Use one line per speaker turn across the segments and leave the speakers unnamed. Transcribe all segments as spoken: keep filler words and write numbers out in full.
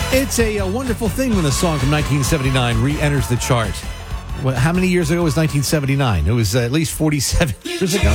It's a, a wonderful thing when a song from nineteen seventy-nine re-enters the chart. Well, how many years ago was nineteen seventy-nine? It was uh, at least forty-seven years ago.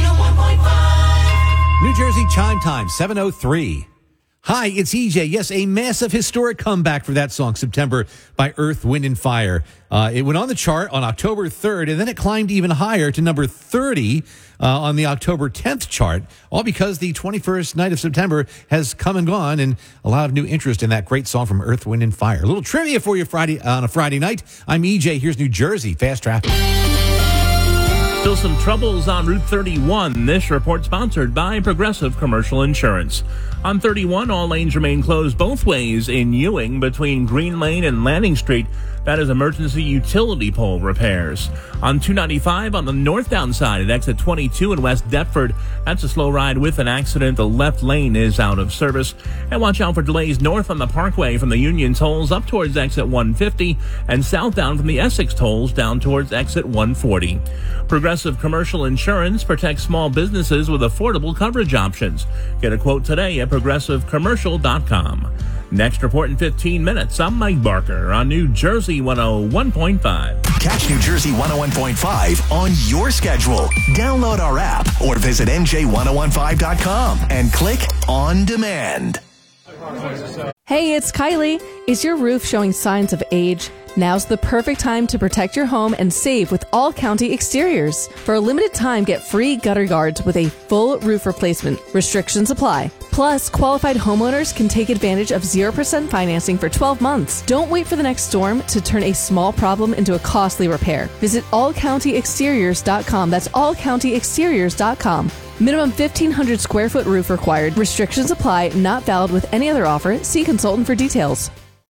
New Jersey chime time, seven oh three. Hi, it's E J. Yes, a massive historic comeback for that song, September, by Earth, Wind and Fire. Uh, it went on the chart on October third, and then it climbed even higher to number thirty uh, on the October tenth chart, all because the twenty-first night of September has come and gone, and a lot of new interest in that great song from Earth, Wind and Fire. A little trivia for you Friday on a Friday night. I'm E J. Here's New Jersey Fast Traffic.
Still some troubles on Route thirty-one. This report sponsored by Progressive Commercial Insurance. On thirty-one, all lanes remain closed both ways in Ewing between Green Lane and Lanning Street. That is emergency utility pole repairs. On two ninety-five, on the northbound side at exit twenty-two in West Deptford, that's a slow ride with an accident. The left lane is out of service. And watch out for delays north on the Parkway from the Union tolls up towards exit one fifty and southbound from the Essex tolls down towards exit one forty. Progressive Commercial Insurance protects small businesses with affordable coverage options. Get a quote today at progressive commercial dot com. Next report in fifteen minutes. I'm Mike Barker on New Jersey one oh one point five.
Catch New Jersey one oh one point five on your schedule. Download our app or visit N J ten fifteen dot com and click on demand.
Hey, it's Kylie. Is your roof showing signs of age? Now's the perfect time to protect your home and save with All County Exteriors. For a limited time, get free gutter guards with a full roof replacement. Restrictions apply. Plus, qualified homeowners can take advantage of zero percent financing for twelve months. Don't wait for the next storm to turn a small problem into a costly repair. Visit all county exteriors dot com. That's all county exteriors dot com. Minimum fifteen hundred square foot roof required. Restrictions apply. Not valid with any other offer. See consultant for details.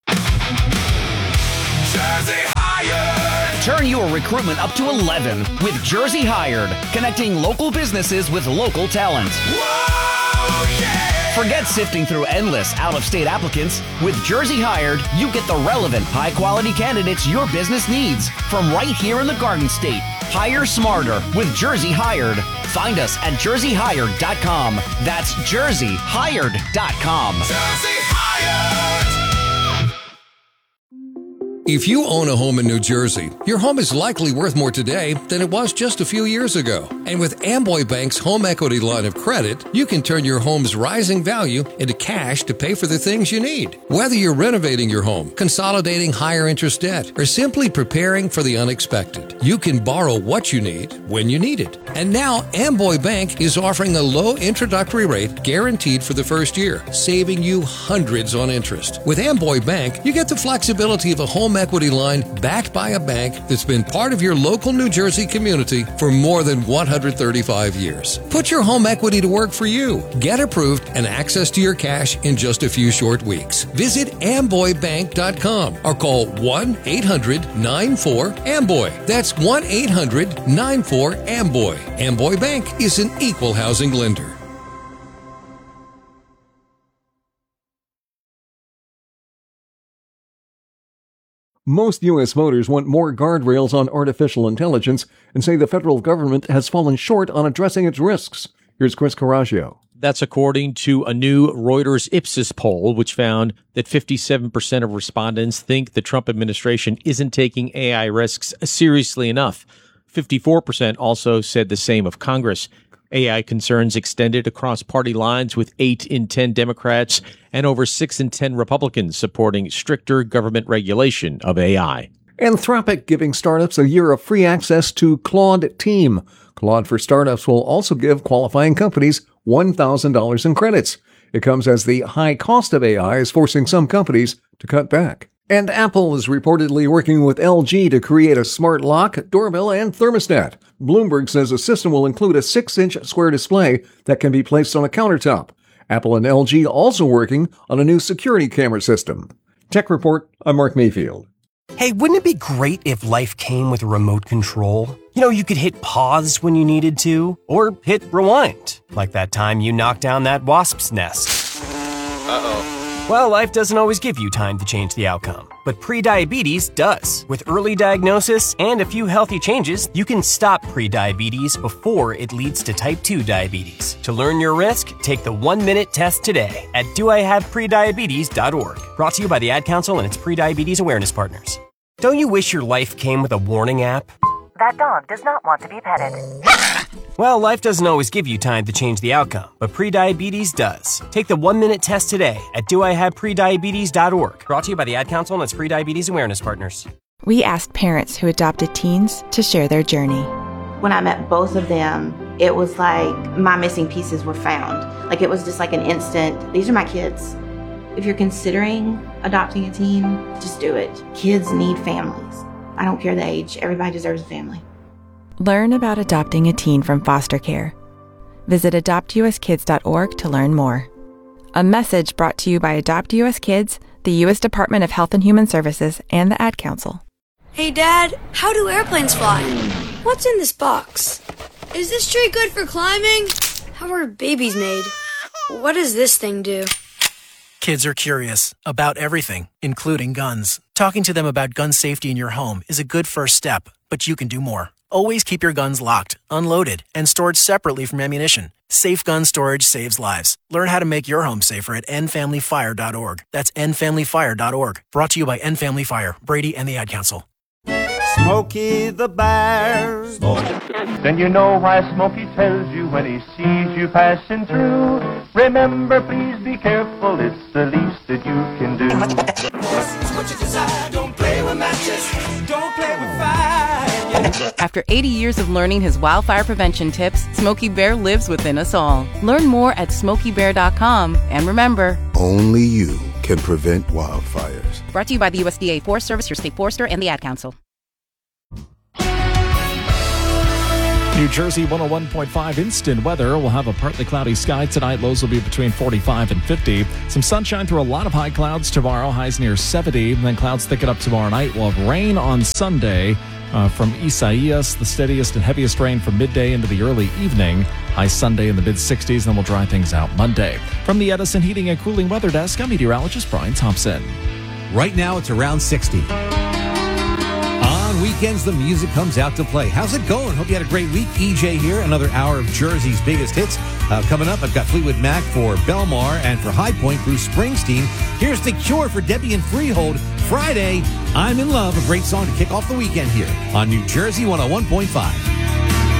Jersey Hired. Turn your recruitment up to eleven with Jersey Hired, connecting local businesses with local talent. Whoa, yeah. Forget sifting through endless out-of-state applicants. With Jersey Hired, you get the relevant, high-quality candidates your business needs from right here in the Garden State. Hire smarter with Jersey Hired. Find us at jersey hired dot com. That's jersey hired dot com.
Jersey Hired. If you own a home in New Jersey, your home is likely worth more today than it was just a few years ago. And with Amboy Bank's home equity line of credit, you can turn your home's rising value into cash to pay for the things you need. Whether you're renovating your home, consolidating higher interest debt, or simply preparing for the unexpected, you can borrow what you need when you need it. And now Amboy Bank is offering a low introductory rate guaranteed for the first year, saving you hundreds on interest. With Amboy Bank, you get the flexibility of a home equity line backed by a bank that's been part of your local New Jersey community for more than one hundred thirty-five years. Put your home equity to work for you. Get approved and access to your cash in just a few short weeks. Visit amboy bank dot com or call one eight hundred nine four amboy. That's one eight hundred nine four amboy. Amboy Bank is an equal housing lender.
Most U S voters want more guardrails on artificial intelligence and say the federal government has fallen short on addressing its risks. Here's Chris Coraggio.
That's according to a new Reuters Ipsos poll, which found that fifty-seven percent of respondents think the Trump administration isn't taking A I risks seriously enough. fifty-four percent also said the same of Congress. A I concerns extended across party lines, with eight in ten Democrats and over six in ten Republicans supporting stricter government regulation of A I.
Anthropic giving startups a year of free access to Claude Team. Claude for Startups will also give qualifying companies one thousand dollars in credits. It comes as the high cost of A I is forcing some companies to cut back. And Apple is reportedly working with L G to create a smart lock, doorbell, and thermostat. Bloomberg says the system will include a six inch square display that can be placed on a countertop. Apple and L G also working on a new security camera system. Tech Report, I'm Mark Mayfield.
Hey, wouldn't it be great if life came with a remote control? You know, you could hit pause when you needed to, or hit rewind, like that time you knocked down that wasp's nest.
Uh-oh.
Well, life doesn't always give you time to change the outcome, but prediabetes does. With early diagnosis and a few healthy changes, you can stop prediabetes before it leads to type two diabetes. To learn your risk, take the one-minute test today at do I have prediabetes dot org. Brought to you by the Ad Council and its Prediabetes Awareness Partners. Don't you wish your life came with a warning app?
That dog does not want to be petted.
Well, life doesn't always give you time to change the outcome, but prediabetes does. Take the one-minute test today at do I have prediabetes dot org. Brought to you by the Ad Council and its Prediabetes Awareness Partners.
We asked parents who adopted teens to share their journey.
When I met both of them, it was like my missing pieces were found. Like it was just like an instant, these are my kids. If you're considering adopting a teen, just do it. Kids need families. I don't care the age. Everybody deserves a family.
Learn about adopting a teen from foster care. Visit adopt u s kids dot org to learn more. A message brought to you by Adopt U S Kids, the U S Department of Health and Human Services, and the Ad Council.
Hey, Dad, how do airplanes fly? What's in this box? Is this tree good for climbing? How are babies made? What does this thing do?
Kids are curious about everything, including guns. Talking to them about gun safety in your home is a good first step, but you can do more. Always keep your guns locked, unloaded, and stored separately from ammunition. Safe gun storage saves lives. Learn how to make your home safer at end family fire dot org. That's end family fire dot org. Brought to you by End Family Fire, Brady, and the Ad Council.
Smokey the Bear.
Then you know why Smokey tells you when he sees you passing through. Remember, please be careful, it's the least that you can do.
What you desire, don't play with matches, don't play with fire.
After eighty years of learning his wildfire prevention tips, Smokey Bear lives within us all. Learn more at smokey bear dot com. And remember,
only you can prevent wildfires.
Brought to you by the U S D A Forest Service, your state forester, and the Ad Council.
New Jersey one oh one point five instant weather. We'll have a partly cloudy sky tonight. Lows will be between forty-five and fifty. Some sunshine through a lot of high clouds tomorrow. Highs near seventy. And then clouds thicken up tomorrow night. We'll have rain on Sunday uh, from Isaias. The steadiest and heaviest rain from midday into the early evening. High Sunday in the mid sixties. Then we'll dry things out Monday. From the Edison Heating and Cooling Weather Desk, I'm meteorologist Brian Thompson.
Right now, it's around sixty. On weekends, the music comes out to play. How's it going? Hope you had a great week. E J here, another hour of Jersey's biggest hits. Uh, coming up, I've got Fleetwood Mac for Belmar, and for High Point, Bruce Springsteen. Here's The Cure for Debbie and Freehold. Friday, I'm in Love, a great song to kick off the weekend here on New Jersey one oh one point five.